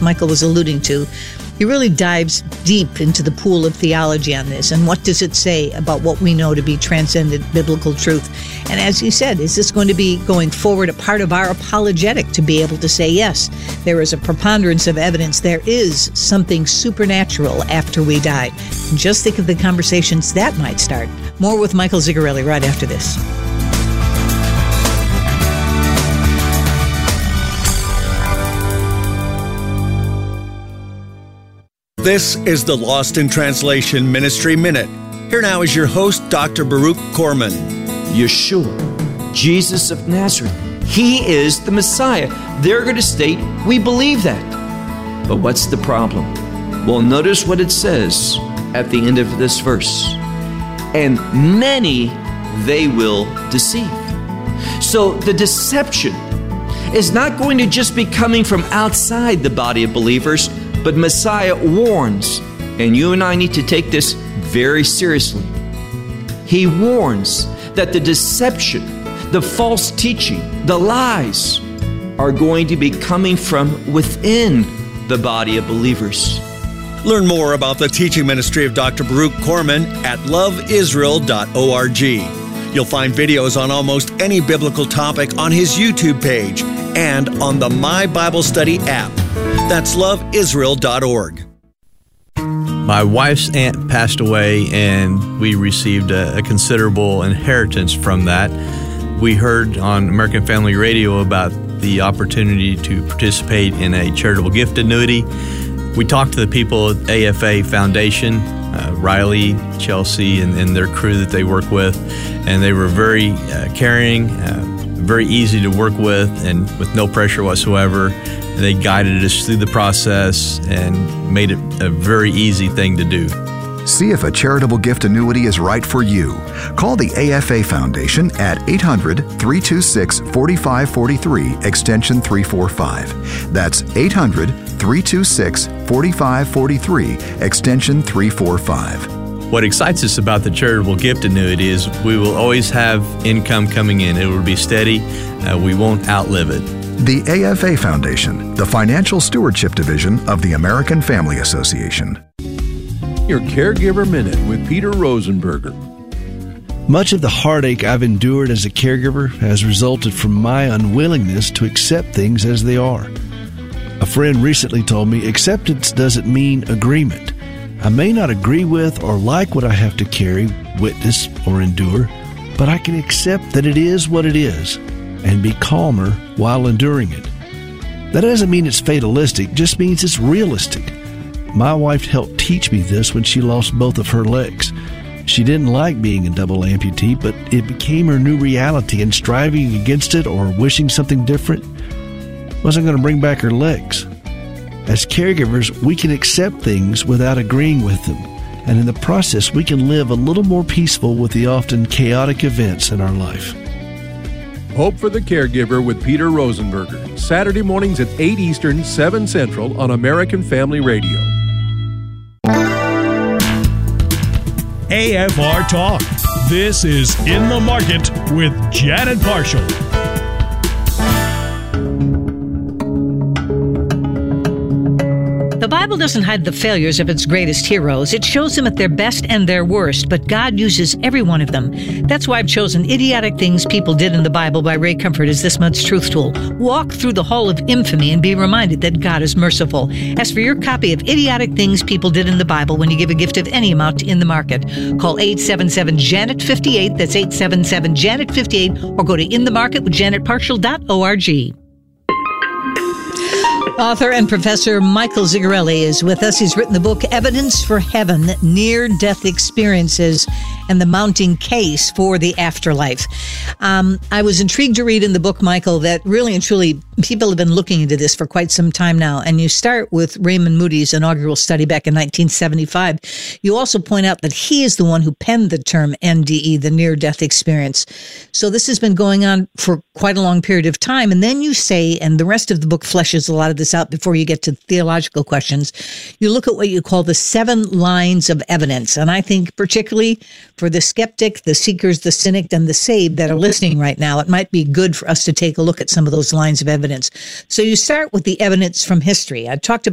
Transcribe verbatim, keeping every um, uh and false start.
as Michael was alluding to, he really dives deep into the pool of theology on this. And what does it say about what we know to be transcendent biblical truth? And as you said, is this going to be going forward a part of our apologetic to be able to say, yes, there is a preponderance of evidence, there is something supernatural after we die? And just think of the conversations that might start. More with Michael Zigarelli right after this. This is the Lost in Translation Ministry Minute. Here now is your host, Doctor Baruch Korman. Yeshua, Jesus of Nazareth, He is the Messiah. They're going to state, we believe that. But what's the problem? Well, notice what it says at the end of this verse. And many they will deceive. So the deception is not going to just be coming from outside the body of believers, but Messiah warns, and you and I need to take this very seriously. He warns that the deception, the false teaching, the lies are going to be coming from within the body of believers. Learn more about the teaching ministry of Doctor Baruch Korman at love israel dot org. You'll find videos on almost any biblical topic on his YouTube page and on the My Bible Study app. That's love israel dot org. My wife's aunt passed away, and we received a, a considerable inheritance from that. We heard on American Family Radio about the opportunity to participate in a charitable gift annuity. We talked to the people at A F A Foundation, uh, Riley, Chelsea, and, and their crew that they work with, and they were very uh, caring, uh, very easy to work with, and with no pressure whatsoever. They guided us through the process and made it a very easy thing to do. See if a charitable gift annuity is right for you. Call the A F A Foundation at eight hundred, three two six, four five four three, extension three forty-five. That's eight hundred, three two six, four five four three, extension three forty-five. What excites us about the charitable gift annuity is we will always have income coming in. It will be steady. Uh, we won't outlive it. The A F A Foundation, the Financial Stewardship Division of the American Family Association. Your Caregiver Minute with Peter Rosenberger. Much of the heartache I've endured as a caregiver has resulted from my unwillingness to accept things as they are. A friend recently told me acceptance doesn't mean agreement. I may not agree with or like what I have to carry, witness, or endure, but I can accept that it is what it is and be calmer while enduring it. That doesn't mean it's fatalistic, just means it's realistic. My wife helped teach me this when she lost both of her legs. She didn't like being a double amputee, but it became her new reality, and striving against it or wishing something different wasn't going to bring back her legs. As caregivers, we can accept things without agreeing with them, and in the process, we can live a little more peaceful with the often chaotic events in our life. Hope for the Caregiver with Peter Rosenberger. Saturday mornings at eight Eastern, seven Central on American Family Radio. A F R Talk. This is In the Market with Janet Marshall. The Bible doesn't hide the failures of its greatest heroes. It shows them at their best and their worst, but God uses every one of them. That's why I've chosen Idiotic Things People Did in the Bible by Ray Comfort as this month's Truth Tool. Walk through the hall of infamy and be reminded that God is merciful. Ask for your copy of Idiotic Things People Did in the Bible when you give a gift of any amount to In the Market. Call eight seven seven, Janet fifty-eight, that's eight seven seven, Janet fifty-eight, or go to in the market with janet partial dot org. Author and Professor Michael Zigarelli is with us. He's written the book Evidence for Heaven, Near-Death Experiences and the Mounting Case for the Afterlife. Um, I was intrigued to read in the book, Michael, that really and truly people have been looking into this for quite some time now. And you start with Raymond Moody's inaugural study back in nineteen seventy-five. You also point out that he is the one who penned the term N D E, the near-death experience. So this has been going on for quite a long period of time. And then you say, and the rest of the book fleshes a lot of this out before you get to theological questions, you look at what you call the seven lines of evidence. And I think particularly for the skeptic, the seekers, the cynic, and the saved that are listening right now, it might be good for us to take a look at some of those lines of evidence. So you start with the evidence from history. I talked about